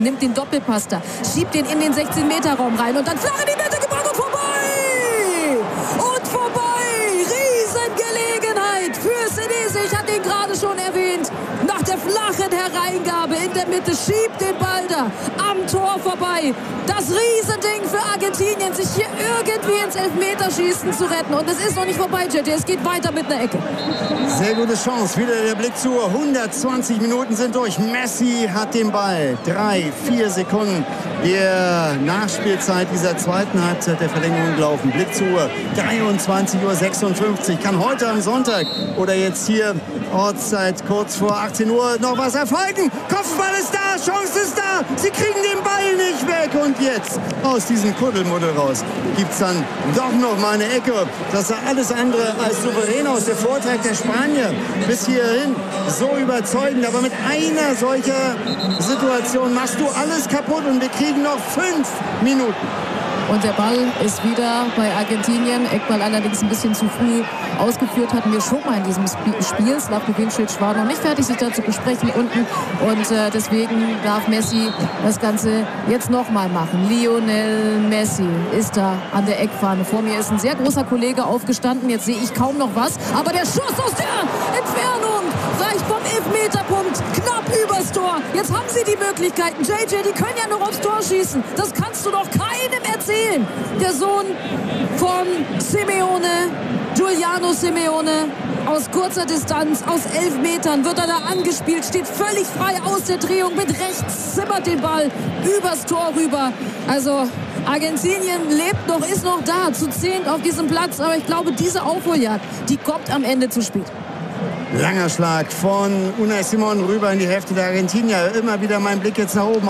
Nimmt den Doppelpass da, schiebt den in den 16-Meter-Raum rein und dann flach in die Mitte gebracht und vorbei! Und vorbei! Riesengelegenheit für Senesi. Ich hatte ihn gerade schon erwähnt. Nach der flachen Hereingabe in der Mitte schiebt den Ball da am Tor vorbei. Das Riesending für Argentinien, sich hier irgendwie ins Elfmeterschießen zu retten. Und es ist noch nicht vorbei, JJ. Es geht weiter mit einer Ecke. Sehr gute Chance. Wieder der Blick zu. 120 Minuten sind durch. Messi hat den Ball. 3-4 Sekunden der Nachspielzeit dieser zweiten Halbzeit der Verlängerung gelaufen. Blick zur Uhr. 23:56 Uhr. Kann heute am Sonntag oder jetzt hier Ortszeit kurz vor 18 Uhr noch was erfolgen. Kopfball ist da. Chance ist da. Sie kriegen den Ball nicht weg. Und jetzt aus diesem Kuddelmuddel raus gibt es dann doch noch mal eine Ecke. Das sah alles andere als souverän aus. Der Vortrag der Spanier bis hierhin so überzeugend. Aber mit einer solcher Situation machst du alles kaputt und wir kriegen noch 5 Minuten. Und der Ball ist wieder bei Argentinien. Eckball allerdings ein bisschen zu früh ausgeführt, hatten wir schon mal in diesem Spiel. Slavko Vincic war noch nicht fertig, sich da zu besprechen unten. Und deswegen darf Messi das Ganze jetzt nochmal machen. Lionel Messi ist da an der Eckfahne. Vor mir ist ein sehr großer Kollege aufgestanden. Jetzt sehe ich kaum noch was. Aber der Schuss aus der Entfernung reicht vom Elfmeterpunkt knapp übers Tor. Jetzt haben sie die Möglichkeiten. JJ, die können ja noch aufs Tor schießen. Das kannst du doch keinem erzählen. Der Sohn von Simeone, Giuliano Simeone, aus kurzer Distanz, aus 11 Metern wird er da angespielt, steht völlig frei aus der Drehung, mit rechts zimmert den Ball übers Tor rüber. Also Argentinien lebt noch, ist noch da, zu 10 auf diesem Platz, aber ich glaube, diese Aufholjagd, die kommt am Ende zu spät. Langer Schlag von Unai Simon rüber in die Hälfte der Argentinier. Immer wieder mein Blick jetzt nach oben.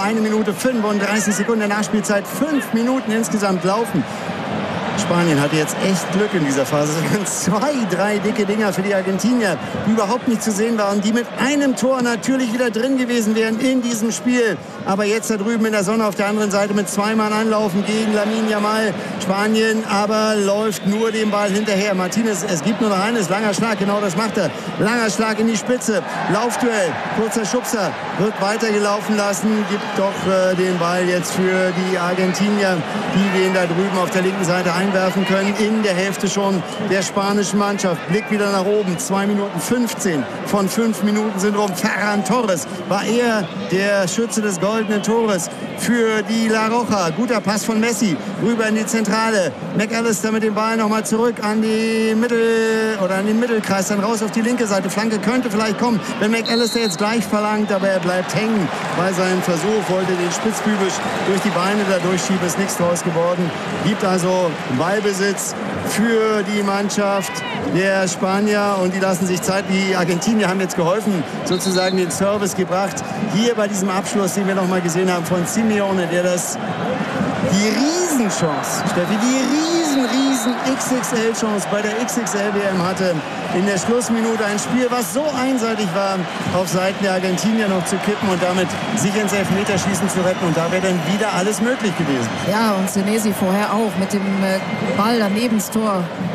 1:35 der Nachspielzeit. 5 Minuten insgesamt laufen. Spanien hatte jetzt echt Glück in dieser Phase. Es waren 2, 3 dicke Dinger für die Argentinier, die überhaupt nicht zu sehen waren, die mit einem Tor natürlich wieder drin gewesen wären in diesem Spiel. Aber jetzt da drüben in der Sonne auf der anderen Seite mit 2 Mann anlaufen gegen Lamine Yamal. Spanien aber läuft nur den Ball hinterher. Martinez, es gibt nur noch eines. Langer Schlag, genau das macht er. Langer Schlag in die Spitze. Laufduell, kurzer Schubser, wird weitergelaufen lassen. Gibt doch den Ball jetzt für die Argentinier, die den da drüben auf der linken Seite einwerfen können. In der Hälfte schon der spanischen Mannschaft. Blick wieder nach oben. 2:15 von 5 Minuten sind rum. Ferran Torres war eher der Schütze des goldenen Tores für die La Roja. Guter Pass von Messi rüber in die Zentrale. McAllister mit dem Ball nochmal zurück an die an den Mittelkreis, dann raus auf die linke Seite. Flanke könnte vielleicht kommen, wenn McAllister jetzt gleich verlangt, aber er bleibt hängen bei seinem Versuch, wollte den Spitzbübisch durch die Beine da durchschieben, ist nichts draus geworden. Gibt also Ballbesitz für die Mannschaft der Spanier und die lassen sich Zeit. Die Argentinier haben jetzt geholfen, sozusagen den Service gebracht. Hier bei diesem Abschluss, den wir noch mal gesehen haben von Simeone, der die Riesenchance, Steffi, die riesen XXL-Chance bei der XXL-WM hatte. In der Schlussminute ein Spiel, was so einseitig war, auf Seiten der Argentinier noch zu kippen und damit sich ins Elfmeterschießen zu retten. Und da wäre dann wieder alles möglich gewesen. Ja, und Senesi vorher auch mit dem Ball daneben ins Tor